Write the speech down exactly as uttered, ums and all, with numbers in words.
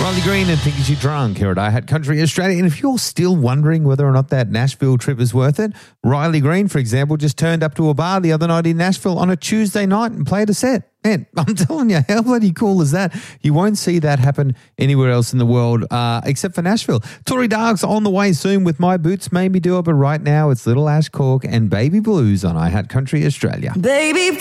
Riley Green and Thinking You Drunk here at I Hat Country Australia. And if you're still wondering whether or not that Nashville trip is worth it, Riley Green, for example, just turned up to a bar the other night in Nashville on a Tuesday night and played a set. Man, I'm telling you, how bloody cool is that? You won't see that happen anywhere else in the world uh, except for Nashville. Tory Dark's on the way soon with My Boots Made Me Do It, but right now it's Little Ash Cork and Baby Blues on I Hat Country Australia. Baby